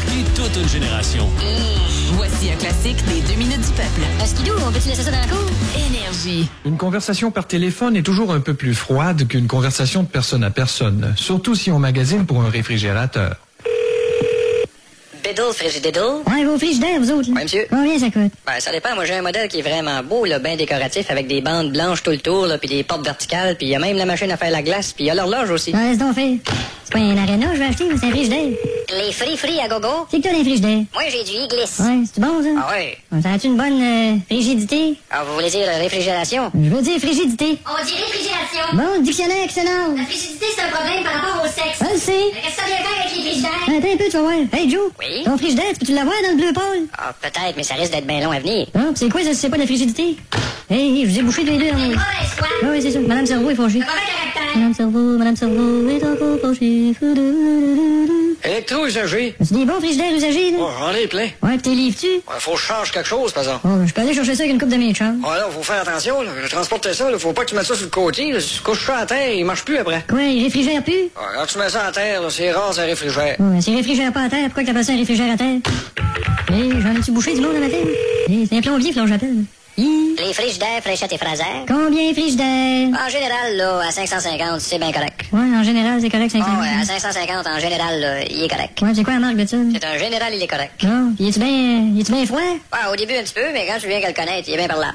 marqué toute une génération. Voici un classique des 2 minutes du peuple. Skidoo, on peut-tu laisser ça dans la cour? Énergie. Une conversation par téléphone est toujours un peu plus froide qu'une conversation de personne à personne, surtout si on magasine pour un réfrigérateur. Bédou, Frigidédou? Ouais, vos frigidaires, vous autres. Oui, monsieur. Combien ça coûte? Ben, ça dépend. Moi, j'ai un modèle qui est vraiment beau, là, bien décoratif, avec des bandes blanches tout le tour, là, puis des portes verticales, puis il y a même la machine à faire la glace, puis il y a l'horloge aussi. Ouais, laisse donc faire. C'est pas un aréna, je vais acheter, mais c'est un frigidaire. Les free à gogo? C'est que t'as des frigidaires. Moi, j'ai du Iglis. Ouais, c'est bon, ça? Ah ouais? Ça a-tu une bonne frigidité? Ah, vous voulez dire réfrigération? Je veux dire frigidité. On dit réfrigération. Bon, dictionnaire excellent. La frigidité, c'est un problème par rapport au sexe. Je le sais. Qu'est-ce que ça vient faire avec les frigidaires? Attends un peu, tu vas voir. Hey, Joe. Oui? Ton frigidaire, peux-tu l'avoir dans le bleu pâle? Ah, peut-être, mais ça risque d'être bien long à venir. Ah, pis c'est quoi ça, si c'est pas de la frigidité? Hey, je vous ai bouché tous les deux en Une moi. mauvaise foi. Ah oui, c'est ça. Madame Cerveau est fauchée. Un mauvais caractère. Madame Cerveau est encore fauchée. Électro-usagé. C'est des bons frigidaires usagés, là? Oh, j'en ai plein. Ouais, pis t'es livres-tu? Ouais, faut que je change quelque chose, par exemple. Oh, je peux aller chercher ça avec une coupe de mes chums. Ouais, là, faut faire attention, là. Je transporte ça, là. Faut pas que tu mettes ça sur le côté, là. Si tu couches ça à terre, il marche plus après. Quoi, il réfrigère plus? Ouais, quand tu mets ça à terre, là, c'est rare, ça réfrigère. Oh, mais s'il réfrigère pas à terre, pourquoi t'appelles ça un réfrigère à terre? Hé, j'en ai-tu bouché du monde le matin? Hé, c'est un plombier, faut que j'appelle. Hi. Les frigidaires, fléchettes et frasères? Combien frigidaire? En général, là, à 550, c'est bien correct. Ouais, en général, c'est correct, 500. Ah ouais, à 550, en général, là, il est correct. Ouais, c'est quoi la marque de ça? C'est un général, il est correct. Non, pis il est-tu bien froid? Ouais, au début un petit peu, mais quand tu viens qu'à le connaître, il est bien parlable.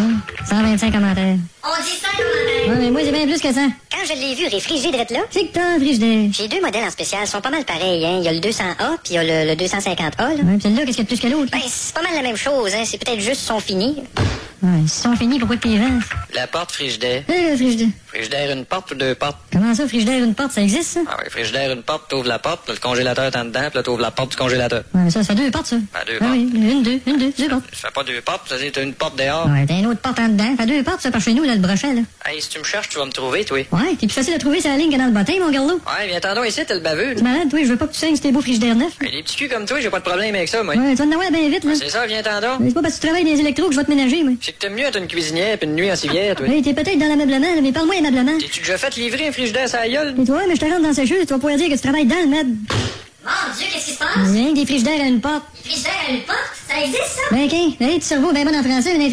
125 commentaires. On dit ça commentaire. Ouais, mais moi, c'est bien plus que ça. Quand je l'ai vu réfrigéré là, C'est que t'as un frigidaire. j'ai deux modèles en spécial, ils sont pas mal pareils, hein. Il y a le 200A, puis il y a le 250A, là. Ouais, pis celle-là, qu'est-ce qu'il y a de plus que l'autre? Ben, c'est pas mal la même chose, hein. C'est peut-être juste son fini. Ouais, s'ils sont finis, pourquoi tu les vends? La porte frigidaire. Le frigidaire. Frigidaire, une porte ou deux portes? Comment ça, frigidaire, une porte, ça existe, ça? Ah ouais, frigidaire, une porte, t'ouvres la porte, là, le congélateur est en dedans, puis là, t'ouvres la porte du congélateur. Ouais, mais ça fait deux portes, ça. Ah, deux Ah oui, deux portes. Ça fait pas deux portes, ça dit t'as une porte dehors. Ouais, t'as une autre porte en dedans. Ça fait deux portes, ça, par chez nous, là, le brochet, là. Hey, si tu me cherches, tu vas me trouver, toi. Ouais, t'es plus facile à trouver sur la ligne que dans le bottin, mon garlot. Ouais, viens t'en ici, t'es le baveux. T'es malade, toi, je veux pas que tu saignes sur tes beaux frigidaires neufs. Hey, les petits culs comme toi, j'ai pas de problème avec ça, moi. Ouais, tu vas en avoir bien vite, là. C'est ça, viens t'en donc. Mais c'est pas parce que tu travailles dans les électros que je vais te ménager, moi. C'est que t'aimes mieux être une cuisinière puis une nuit en civière, toi. Hey, t'es peut-être dans l'ameublement, là, mais parle-moi aimablement. T'es-tu déjà fait livrer un frigidaire sur la gueule? Et toi, mais je te rentre dans sa chute, tu vas pouvoir dire que tu travailles dans le meuble. Mon Dieu, qu'est-ce qui se passe? Rien que des frigidaires à une porte. Les frigidaires à une porte? Ça existe, ça? Ben, OK. Hey, tu cerveau, ben bon en français, mais